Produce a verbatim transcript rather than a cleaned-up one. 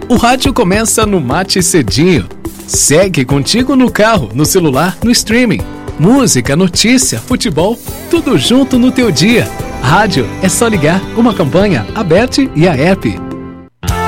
O rádio começa no Mate Cedinho. Segue contigo no carro, no celular, no streaming. Música, notícia, futebol, tudo junto no teu dia. Rádio é só ligar, uma campanha, a Bet e a App.